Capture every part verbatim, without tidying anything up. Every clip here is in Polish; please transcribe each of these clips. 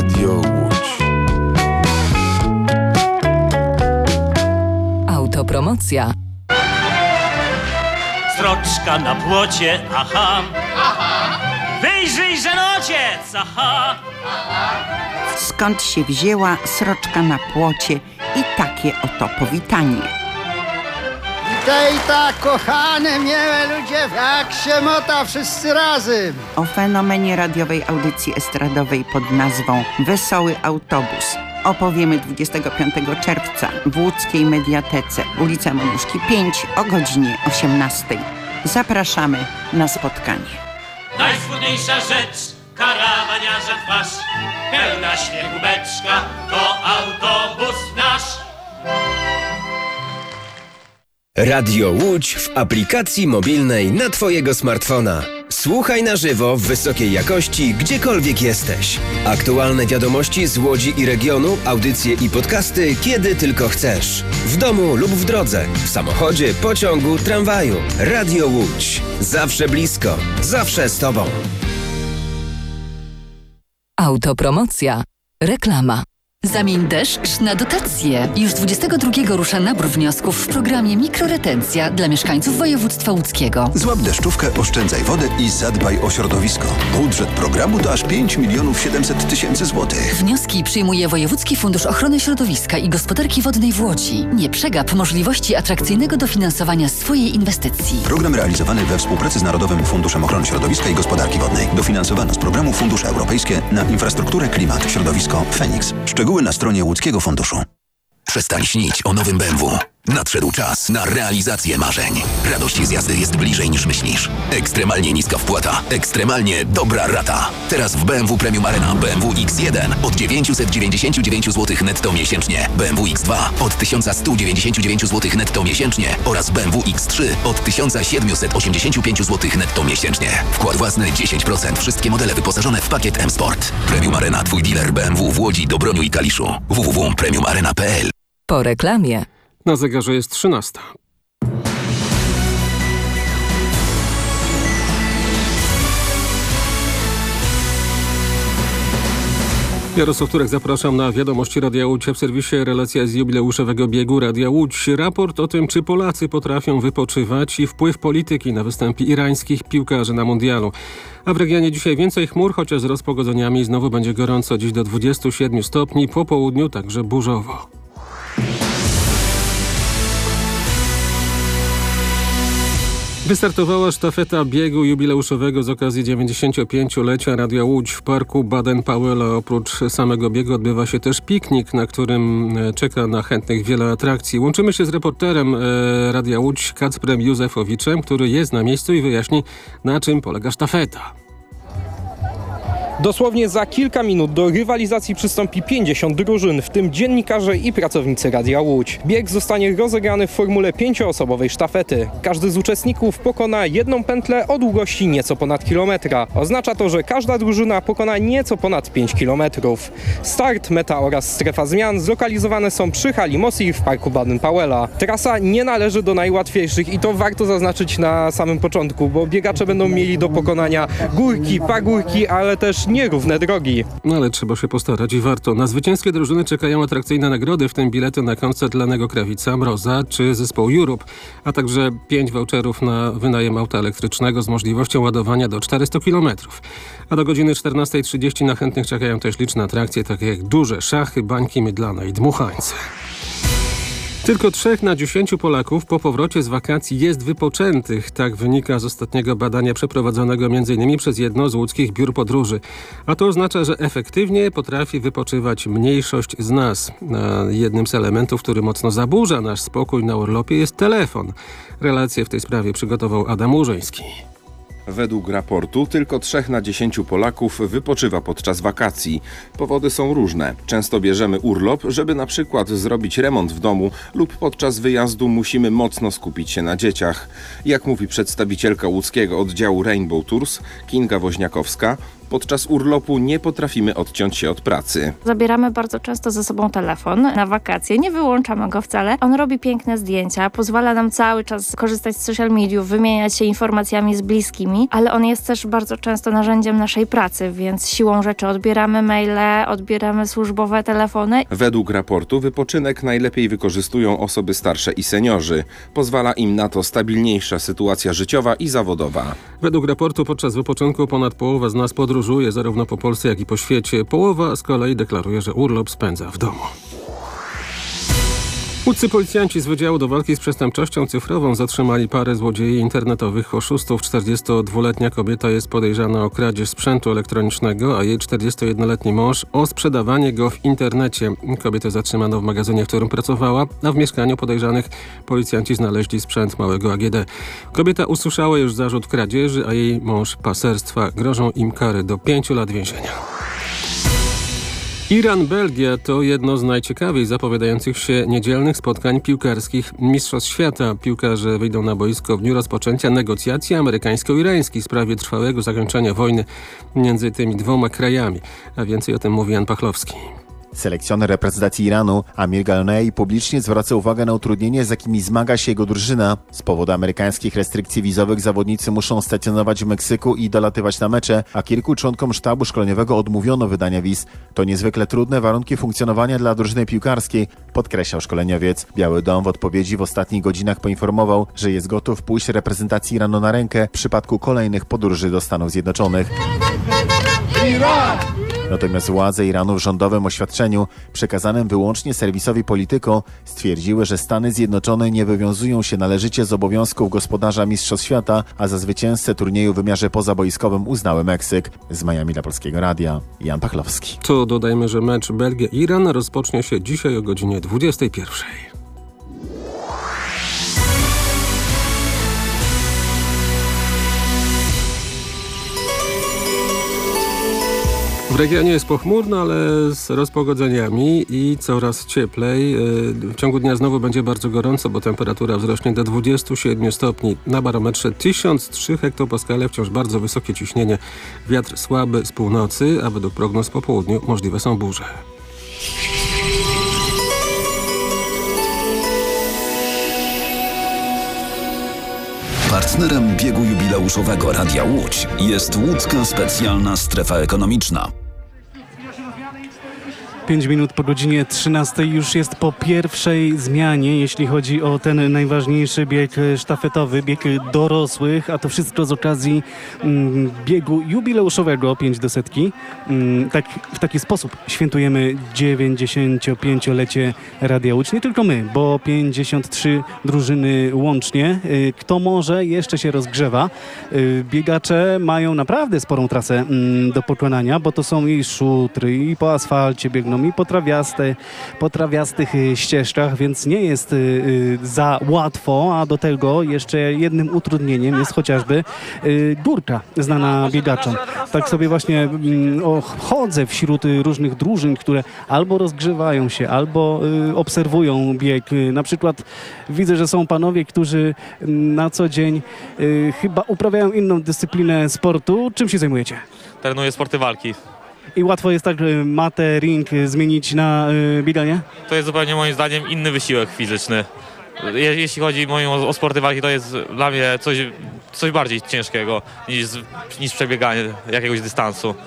Radio Łódź. Autopromocja. Sroczka na płocie, aha, aha. Wyjrzyj, że ojciec, aha, aha. Skąd się wzięła sroczka na płocie i takie oto powitanie. Witajta, kochane, miłe ludzie, jak się mota wszyscy razem. O fenomenie radiowej audycji estradowej pod nazwą Wesoły Autobus opowiemy dwudziestego piątego czerwca w łódzkiej Mediatece, ulica Moniuszki pięć o godzinie osiemnastej. Zapraszamy na spotkanie. Najsłodniejsza rzecz, karawaniarza twarz, pełna śmiechu beczka, to autobus nasz. Radio Łódź w aplikacji mobilnej na Twojego smartfona. Słuchaj na żywo w wysokiej jakości, gdziekolwiek jesteś. Aktualne wiadomości z Łodzi i regionu, audycje i podcasty, kiedy tylko chcesz. W domu lub w drodze, w samochodzie, pociągu, tramwaju. Radio Łódź. Zawsze blisko, zawsze z Tobą. Autopromocja. Reklama. Zamień deszcz na dotacje. Już dwudziestego drugiego rusza nabór wniosków w programie Mikroretencja dla mieszkańców województwa łódzkiego. Złap deszczówkę, oszczędzaj wodę i zadbaj o środowisko. Budżet programu to aż pięć milionów siedemset tysięcy złotych. Wnioski przyjmuje Wojewódzki Fundusz Ochrony Środowiska i Gospodarki Wodnej w Łodzi. Nie przegap możliwości atrakcyjnego dofinansowania swojej inwestycji. Program realizowany we współpracy z Narodowym Funduszem Ochrony Środowiska i Gospodarki Wodnej. Dofinansowano z programu Fundusze Europejskie na infrastrukturę, klimat, środowisko, Feniks. Szczegóły na stronie Łódzkiego Funduszu. Przestań śnić o nowym B M W. Nadszedł czas na realizację marzeń. Radość z jazdy jest bliżej niż myślisz. Ekstremalnie niska wpłata, ekstremalnie dobra rata. Teraz w B M W Premium Arena B M W X jeden od dziewięćset dziewięćdziesiąt dziewięć złotych netto miesięcznie, B M W X dwa od tysiąc sto dziewięćdziesiąt dziewięć złotych netto miesięcznie oraz B M W X trzy od tysiąc siedemset osiemdziesiąt pięć złotych netto miesięcznie. Wkład własny dziesięć procent. Wszystkie modele wyposażone w pakiet M-Sport. Premium Arena, twój dealer B M W w Łodzi, Dobroniu i Kaliszu. w w w kropka premium arena kropka p l. Po reklamie. Na zegarze jest trzynasta. Jarosław Turek, zapraszam na wiadomości Radia Łódź. W serwisie relacja z jubileuszowego biegu Radia Łódź. Raport o tym, czy Polacy potrafią wypoczywać i wpływ polityki na występy irańskich piłkarzy na mundialu. A w regionie dzisiaj więcej chmur, chociaż z rozpogodzeniami znowu będzie gorąco. Dziś do dwudziestu siedmiu stopni, po południu także burzowo. Wystartowała sztafeta biegu jubileuszowego z okazji dziewięćdziesięciopięciolecia Radia Łódź w parku Baden-Powella. Oprócz samego biegu odbywa się też piknik, na którym czeka na chętnych wiele atrakcji. Łączymy się z reporterem e, Radia Łódź Kacprem Józefowiczem, który jest na miejscu i wyjaśni, na czym polega sztafeta. Dosłownie za kilka minut do rywalizacji przystąpi pięćdziesiąt drużyn, w tym dziennikarze i pracownicy Radia Łódź. Bieg zostanie rozegrany w formule pięcioosobowej sztafety. Każdy z uczestników pokona jedną pętlę o długości nieco ponad kilometra. Oznacza to, że każda drużyna pokona nieco ponad pięć kilometrów. Start, meta oraz strefa zmian zlokalizowane są przy hali Mosir w parku Baden-Powella. Trasa nie należy do najłatwiejszych i to warto zaznaczyć na samym początku, bo biegacze będą mieli do pokonania górki, pagórki, ale też nierówne drogi. No ale trzeba się postarać i warto. Na zwycięskie drużyny czekają atrakcyjne nagrody, w tym bilety na koncert Lanego Krawica, Mroza czy zespołu Europe, a także pięć voucherów na wynajem auta elektrycznego z możliwością ładowania do czterystu kilometrów. A do godziny czternastej trzydzieści na chętnych czekają też liczne atrakcje, takie jak duże szachy, bańki mydlane i dmuchańce. Tylko trzech na dziesięciu Polaków po powrocie z wakacji jest wypoczętych. Tak wynika z ostatniego badania przeprowadzonego między innymi przez jedno z łódzkich biur podróży. A to oznacza, że efektywnie potrafi wypoczywać mniejszość z nas. A jednym z elementów, który mocno zaburza nasz spokój na urlopie, jest telefon. Relację w tej sprawie przygotował Adam Urzyński. Według raportu tylko trzech na dziesięciu Polaków wypoczywa podczas wakacji. Powody są różne. Często bierzemy urlop, żeby na przykład zrobić remont w domu lub podczas wyjazdu musimy mocno skupić się na dzieciach. Jak mówi przedstawicielka łódzkiego oddziału Rainbow Tours, Kinga Woźniakowska, Podczas urlopu nie potrafimy odciąć się od pracy. Zabieramy bardzo często ze sobą telefon na wakacje, nie wyłączamy go wcale. On robi piękne zdjęcia, pozwala nam cały czas korzystać z social mediów, wymieniać się informacjami z bliskimi, ale on jest też bardzo często narzędziem naszej pracy, więc siłą rzeczy odbieramy maile, odbieramy służbowe telefony. Według raportu wypoczynek najlepiej wykorzystują osoby starsze i seniorzy. Pozwala im na to stabilniejsza sytuacja życiowa i zawodowa. Według raportu podczas wypoczynku ponad połowa z nas podróżuje zarówno po Polsce, jak i po świecie. Połowa z kolei deklaruje, że urlop spędza w domu. Łódzcy policjanci z Wydziału do Walki z Przestępczością Cyfrową zatrzymali parę złodziei internetowych oszustów. czterdziestodwuletnia kobieta jest podejrzana o kradzież sprzętu elektronicznego, a jej czterdziestojednoletni mąż o sprzedawanie go w internecie. Kobietę zatrzymano w magazynie, w którym pracowała, a w mieszkaniu podejrzanych policjanci znaleźli sprzęt małego A G D. Kobieta usłyszała już zarzut kradzieży, a jej mąż paserstwa. Grożą im kary do pięciu lat więzienia. Iran-Belgia to jedno z najciekawiej zapowiadających się niedzielnych spotkań piłkarskich Mistrzostw Świata. Piłkarze wyjdą na boisko w dniu rozpoczęcia negocjacji amerykańsko-irańskich w sprawie trwałego zakończenia wojny między tymi dwoma krajami. A więcej o tym mówi Jan Pachlowski. Selekcjoner reprezentacji Iranu Amir Galnei publicznie zwraca uwagę na utrudnienie, z jakimi zmaga się jego drużyna. Z powodu amerykańskich restrykcji wizowych zawodnicy muszą stacjonować w Meksyku i dolatywać na mecze, a kilku członkom sztabu szkoleniowego odmówiono wydania wiz. To niezwykle trudne warunki funkcjonowania dla drużyny piłkarskiej, podkreślał szkoleniowiec. Biały Dom w odpowiedzi w ostatnich godzinach poinformował, że jest gotów pójść reprezentacji Iranu na rękę w przypadku kolejnych podróży do Stanów Zjednoczonych. Iran! Natomiast władze Iranu w rządowym oświadczeniu, przekazanym wyłącznie serwisowi Politico, stwierdziły, że Stany Zjednoczone nie wywiązują się należycie z obowiązków gospodarza Mistrzostw Świata, a za zwycięzcę turnieju w wymiarze pozaboiskowym uznały Meksyk. Z Miami dla Polskiego Radia, Jan Pachlowski. To dodajmy, że mecz Belgia-Iran rozpocznie się dzisiaj o godzinie dwudziestej pierwszej. W regionie jest pochmurno, ale z rozpogodzeniami i coraz cieplej. W ciągu dnia znowu będzie bardzo gorąco, bo temperatura wzrośnie do dwudziestu siedmiu stopni. Na barometrze tysiąc trzy hektopaskale, wciąż bardzo wysokie ciśnienie. Wiatr słaby z północy, a według prognoz po południu możliwe są burze. Partnerem biegu jubileuszowego Radia Łódź jest Łódzka Specjalna Strefa Ekonomiczna. Pięć minut po godzinie trzynastej już jest po pierwszej zmianie, jeśli chodzi o ten najważniejszy bieg sztafetowy, bieg dorosłych, a to wszystko z okazji mm, biegu jubileuszowego pięć do setki. Mm, tak, w taki sposób świętujemy dziewięćdziesięciopięciolecie Radia Łódź. Nie tylko my, bo pięćdziesiąt trzy drużyny łącznie. Y, kto może, jeszcze się rozgrzewa. Y, biegacze mają naprawdę sporą trasę mm, do pokonania, bo to są i szutry, i po asfalcie biegną, i po, trawiaste, po trawiastych ścieżkach, więc nie jest y, y, za łatwo, a do tego jeszcze jednym utrudnieniem jest chociażby y, górka znana biegaczom. Tak sobie właśnie y, o, chodzę wśród y, różnych drużyn, które albo rozgrzewają się, albo y, obserwują bieg. Y, na przykład widzę, że są panowie, którzy y, na co dzień y, chyba uprawiają inną dyscyplinę sportu. Czym się zajmujecie? Trenuję sporty walki. I łatwo jest tak matę, ring zmienić na y, bieganie? To jest zupełnie moim zdaniem inny wysiłek fizyczny. Je, jeśli chodzi moim o, o sporty walki, to jest dla mnie coś, coś bardziej ciężkiego niż, niż przebieganie jakiegoś dystansu.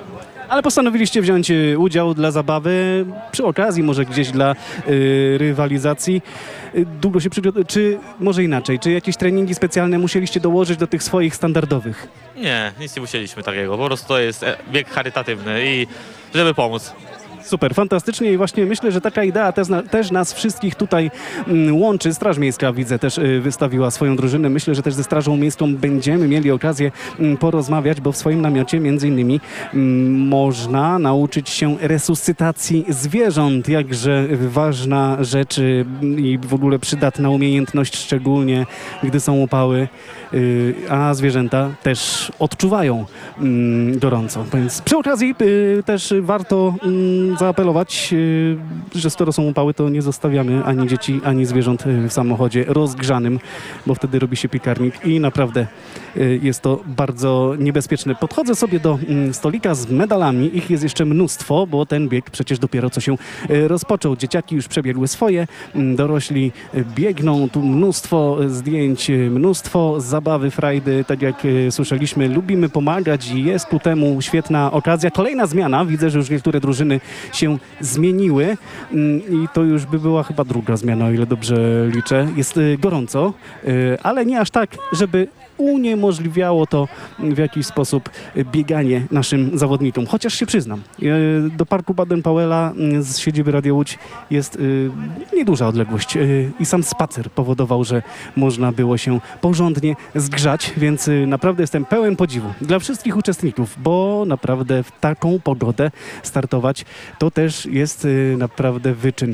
Ale postanowiliście wziąć udział dla zabawy, przy okazji może gdzieś dla y, rywalizacji. Długo się przygotowaliście, czy może inaczej, czy jakieś treningi specjalne musieliście dołożyć do tych swoich standardowych? Nie, nic nie musieliśmy takiego, po prostu to jest bieg charytatywny i żeby pomóc. Super, fantastycznie i właśnie myślę, że taka idea też, też nas wszystkich tutaj mm, łączy. Straż Miejska, widzę, też y, wystawiła swoją drużynę. Myślę, że też ze Strażą Miejską będziemy mieli okazję mm, porozmawiać, bo w swoim namiocie między innymi mm, można nauczyć się resuscytacji zwierząt. Jakże ważna rzecz y, i w ogóle przydatna umiejętność, szczególnie gdy są upały, y, a zwierzęta też odczuwają y, gorąco. Więc przy okazji y, też warto y, mm, zaapelować, y, że skoro są upały, to nie zostawiamy ani dzieci, ani zwierząt y, w samochodzie rozgrzanym, bo wtedy robi się piekarnik i naprawdę y, jest to bardzo niebezpieczne. Podchodzę sobie do mm, stolika z medalami, ich jest jeszcze mnóstwo, bo ten bieg przecież dopiero co się y, rozpoczął. Dzieciaki już przebiegły swoje, y, dorośli y, biegną, tu mnóstwo zdjęć, y, mnóstwo zabawy, frajdy, tak jak y, słyszeliśmy, lubimy pomagać i jest ku temu świetna okazja. Kolejna zmiana, widzę, że już niektóre drużyny się zmieniły y, i to już by była chyba druga zmiana, o ile dobrze liczę. Jest y, gorąco, y, ale nie aż tak, żeby uniemożliwiało to w jakiś sposób bieganie naszym zawodnikom. Chociaż się przyznam, do parku Baden-Powella z siedziby Radia Łódź jest nieduża odległość i sam spacer powodował, że można było się porządnie zgrzać, więc naprawdę jestem pełen podziwu dla wszystkich uczestników, bo naprawdę w taką pogodę startować to też jest naprawdę wyczyn.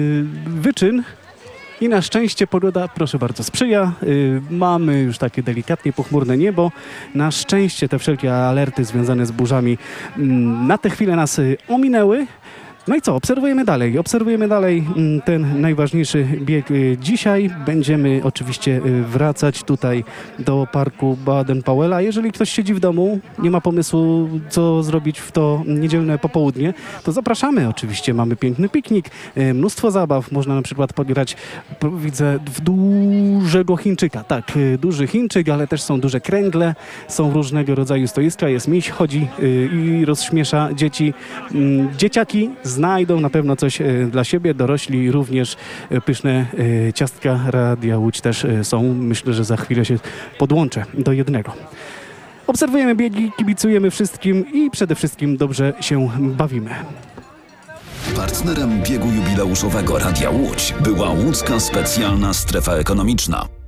Wyczyn I na szczęście pogoda, proszę bardzo, sprzyja. Yy, mamy już takie delikatnie pochmurne niebo. Na szczęście te wszelkie alerty związane z burzami yy, na tę chwilę nas yy, ominęły. No i co? Obserwujemy dalej. Obserwujemy dalej ten najważniejszy bieg dzisiaj. Będziemy oczywiście wracać tutaj do parku Baden-Powella. Jeżeli ktoś siedzi w domu, nie ma pomysłu, co zrobić w to niedzielne popołudnie, to zapraszamy. Oczywiście mamy piękny piknik, mnóstwo zabaw. Można na przykład pograć, widzę, w dużego Chińczyka. Tak, duży Chińczyk, ale też są duże kręgle, są różnego rodzaju stoiska. Jest miś, chodzi i rozśmiesza dzieci. Dzieciaki znajdą na pewno coś dla siebie, dorośli również. Pyszne ciastka Radia Łódź też są. Myślę, że za chwilę się podłączę do jednego. Obserwujemy biegi, kibicujemy wszystkim i przede wszystkim dobrze się bawimy. Partnerem biegu jubileuszowego Radia Łódź była Łódzka Specjalna Strefa Ekonomiczna.